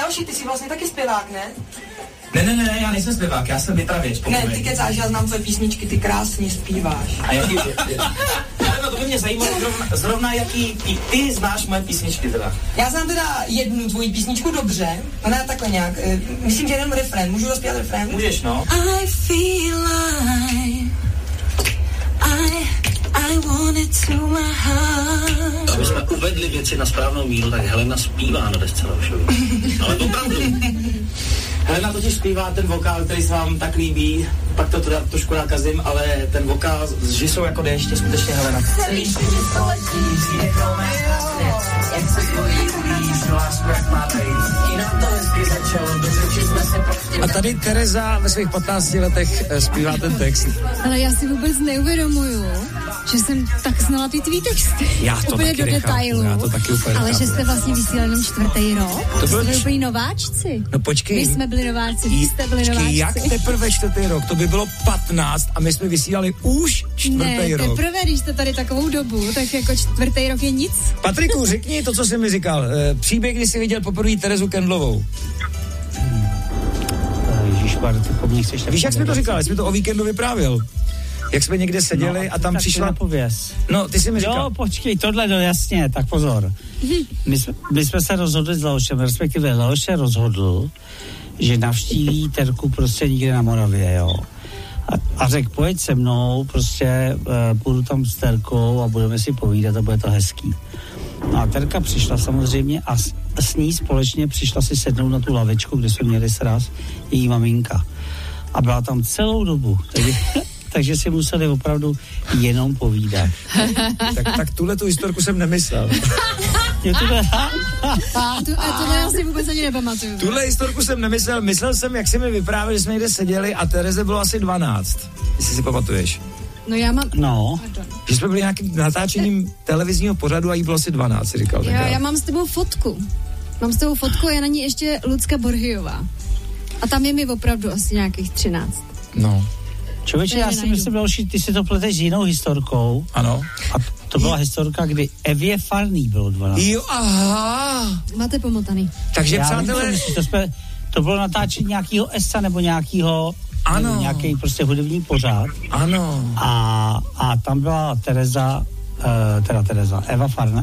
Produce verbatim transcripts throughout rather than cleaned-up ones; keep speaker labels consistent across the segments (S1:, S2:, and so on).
S1: Leoši, ty jsi vlastně taky zpěvák, ne?
S2: Ne, ne, ne, já nejsem zpěvák, já jsem vypravěč.
S1: Ne, ty kecáš, já znám tvoje písničky, ty krásně zpíváš.
S2: A jaký, no, to by mě zajímalo zrovna, zrovna jaký ty, ty znáš moje písničky teda.
S1: Já znám teda jednu tvoji písničku dobře, ona je takhle nějak, myslím, že jenom refrén, můžu rozpívat refrén?
S2: Můžeš, no.
S1: I feel like I, I want it to my heart.
S3: Aby jsme uvedli věci na správnou míru, tak Helena zpívá na desce Leošovi. Ale opravdu.
S2: Helena totiž zpívá ten vokál, který se vám tak líbí, pak to teda trošku nakazím, ale ten vokál s žisou jako déště, skutečně Helena. Celý svět je společný, přijde kromé krásně, jak se tvojí uvidíš, lásku jak má být, i na to hezky začalo, do řeči jsme se prostě...
S4: A tady Tereza ve svých patnácti letech zpívá ten text.
S5: Ale já si vůbec neuvědomuju, že jsem tak znala ty tvý texty.
S4: Já to
S5: úplně
S4: taky
S5: do
S4: nechápu,
S5: detailu.
S4: já to taky úplně
S5: ale
S4: nechápu.
S5: že jste vlastně vysílali jenom čtvrtý rok.
S4: To
S5: jste
S4: byl
S5: byli
S4: č...
S5: úplně nováčci.
S4: No počkej.
S5: My jsme byli nováčci, vy jste byli
S4: počkej,
S5: nováčci.
S4: jak teprve čtvrtý rok? To by bylo patnáct a my jsme vysílali už čtvrtý
S5: ne,
S4: rok.
S5: Ne, teprve, když jste tady takovou dobu, tak jako čtvrtý rok je nic.
S4: Patriku, řekni to, co jsi mi říkal. E, příběh, kdy jsi viděl poprvé Terezu Kendlovou.
S6: Ježišmar, ty po mně chceš...
S4: Víš, jak jsi mi to říkal? Jsi mi to o víkendu vyprávěl. Jak jsme někde seděli no, a tam přišla... No, ty jsi mi říkal.
S6: Jo, počkej, tohle, no jasně, tak pozor. My jsme, my jsme se rozhodli s Leošem, respektive Leoš se rozhodl, že navštíví Terku prostě někde na Moravě, jo. A, a řekl, pojď se mnou, prostě uh, půjdu tam s Terkou a budeme si povídat a bude to hezký. No a Terka přišla samozřejmě a s, s ní společně přišla si sednout na tu lavečku, kde jsme měli sraz, její maminka. A byla tam celou dobu. Takže, takže si museli opravdu jenom povídat.
S4: tak, tak tuhle tu historku jsem nemyslel.
S6: Je to ne...
S5: a, tu, a tohle já si vůbec ani nepamatuju.
S4: Tuhle historku jsem nemyslel, myslel jsem, jak jsi mi vyprávěl, že jsme někde seděli a Tereze bylo asi dvanáct, jestli si pamatuješ.
S5: No já mám...
S6: No.
S4: Že jsme byli nějakým natáčením televizního pořadu a jí bylo asi dvanáct, si říkal.
S5: Já, já mám s tebou fotku. Mám s tebou fotku a je na ní ještě Lucka Borhyová. A tam je mi opravdu asi nějakých třináct.
S4: No.
S6: Člověče, já si myslím, že ty si to pleteš s jinou historkou.
S4: Ano.
S6: A to byla historka, kdy Evě Farný bylo dvanáct.
S4: Jo, aha.
S5: Máte pomotaný.
S4: Takže
S6: já
S4: přátelé...
S6: Myslím, to, jsme, to bylo natáčení nějakého esa nebo nějakého...
S4: Ano.
S6: Nebo nějaký prostě hudební pořád.
S4: Ano.
S6: A, a tam byla Tereza, uh, teda Tereza, Eva Farná.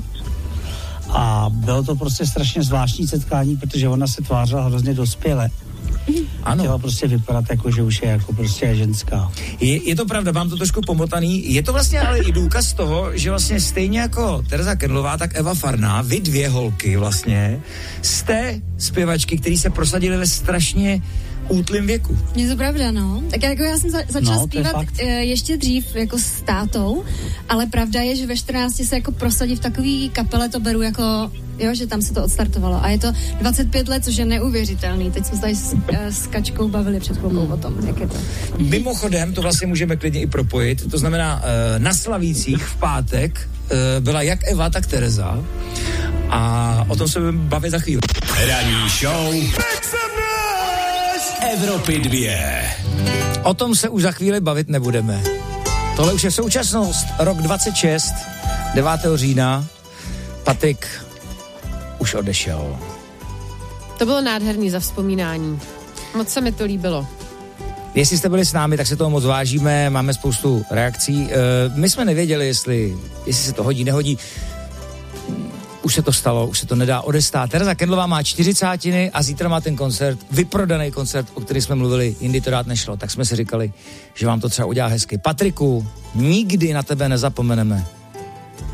S6: A bylo to prostě strašně zvláštní setkání, protože ona se tvářila hrozně dospěle.
S4: Ano.
S6: Chtěla prostě vypadat jako, že už je jako prostě ženská.
S4: Je, je to pravda, mám to trošku pomotaný. Je to vlastně ale i důkaz toho, že vlastně stejně jako Tereza Kendlová, tak Eva Farná, vy dvě holky vlastně, jste zpěvačky, které se prosadily ve strašně útlým věku.
S5: Je to pravda, no. Tak jako já jsem za, začala
S6: no,
S5: zpívat e, ještě dřív jako s tátou, ale pravda je, že ve čtrnácti se jako prosadit v takový kapele to beru jako, jo, že tam se to odstartovalo. A je to dvacet pět let, což je neuvěřitelný. Teď jsme se tady s, e, s Kačkou bavili před chvilkou o tom, jak je to.
S4: Mimochodem, to vlastně můžeme klidně i propojit, to znamená e, na Slavících v pátek e, byla jak Eva, tak Tereza a o tom se budeme bavit za chvíli.
S7: Ranní show Evropy dvě.
S4: O tom se už za chvíli bavit nebudeme. Tohle už je současnost. Rok dvacet šest, devátého října. Patrik už odešel.
S8: To bylo nádherný zavzpomínání. Moc se mi to líbilo.
S4: Jestli jste byli s námi, tak se toho moc vážíme. Máme spoustu reakcí. E, my jsme nevěděli, jestli, jestli se to hodí, nehodí. Už se to stalo, už se to nedá odestát. Tereza Kendlová má čtyřicátiny a zítra má ten koncert, vyprodaný koncert, o který jsme mluvili, jindy to dát nešlo. Tak jsme si říkali, že vám to třeba udělá hezky. Patriku, nikdy na tebe nezapomeneme.